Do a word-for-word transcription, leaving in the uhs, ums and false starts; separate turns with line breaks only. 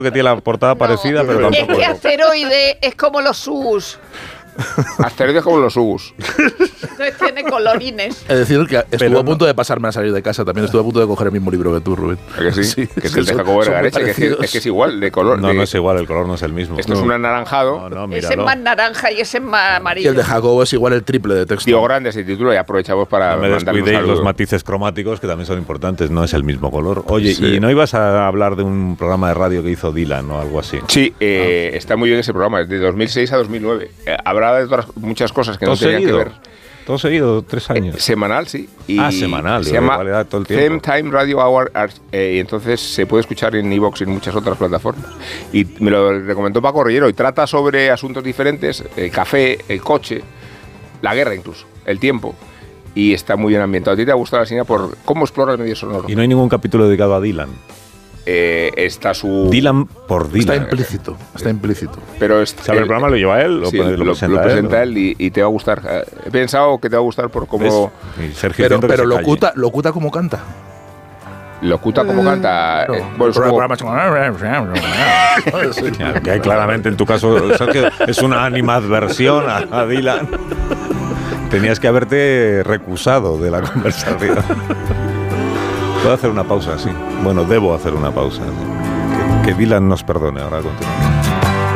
que tiene la portada
No,
parecida, pero
es
tampoco.
que Asteroide es como los U S.
Asteroides como los U S.
Entonces tiene colorines.
Es decir, que estuvo
Pero
a punto de pasarme a salir de casa. También estuve a punto de coger el mismo libro que tú, Rubén.
¿A que sí?
Sí,
que es
sí,
el de
son-
Jacobo
son muy
Vergareche, que es, que-
parecidos.
es que es igual, de color.
No,
de-
no es igual, el color no es el mismo.
Esto es un anaranjado.
No, no,
Ese es
míralo.
más naranja y ese es más
Y
amarillo.
el de Jacobo es igual el triple de texto.
Tío Grande se titula y aprovechamos para
No me
mandarle un
descuidéis
saludo.
los matices cromáticos, que también son importantes, no es el mismo color. Oye,
Sí.
¿y no ibas a hablar de un programa de radio que hizo Dylan o algo así?
Sí, eh, está muy bien ese programa, es de dos mil seis a dos mil nueve. Eh, habrá de otras, muchas cosas que no
¿Todo
tenían
seguido?
que ver.
¿Todo seguido? ¿Tres
Eh,
años?
semanal, sí. Y
Ah, semanal,
Se
digo,
llama
igual era todo el
Theme
tiempo.
Time Radio Hour, eh, y entonces se puede escuchar en iVoox y en muchas otras plataformas. Y me lo recomendó Paco Rillero y trata sobre asuntos diferentes, el café, el coche, la guerra incluso, el tiempo. Y está muy bien ambientado. ¿A ti te ha gustado la señal por cómo explora el medio sonoro?
Y no hay ningún capítulo dedicado a Dylan.
Eh, está su...
Dylan por
Está
Dylan.
implícito, está implícito.
Pero es,
¿Sabe el programa lo lleva él?
Sí,
¿Lo,
lo,
lo
lo
presenta,
presenta
él?
él, y, y te va a gustar. Eh, He pensado que te va a gustar por cómo
¿Ves? Y Sergio
Pero,
diciendo que
pero
se calle.
locuta, locuta como canta.
locuta, cómo canta.
No,
Eh, bueno,
el
supongo-
programa es como- Sí.
Ya, que hay claramente en tu caso, Sergio, es una animadversión a, a Dylan. Tenías que haberte recusado de la conversación. Puedo hacer una pausa, sí. Bueno, debo hacer una pausa. Que, que Dylan nos perdone. Ahora continuamos.